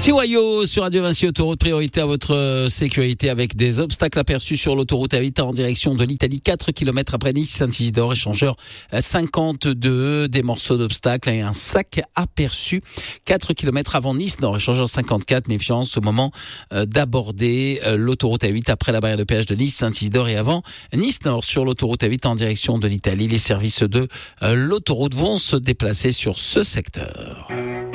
Tiwayo sur Radio Vinci Autoroute, priorité à votre sécurité avec des obstacles aperçus sur l'autoroute A8 en direction de l'Italie, 4 km après Nice, Saint-Isidore, échangeur 52, des morceaux d'obstacles et un sac aperçu 4 km avant Nice Nord, échangeur 54, méfiance au moment d'aborder l'autoroute A8 après la barrière de péage de Nice, Saint-Isidore et avant Nice Nord sur l'autoroute A8 en direction de l'Italie. Les services de l'autoroute vont se déplacer sur ce secteur.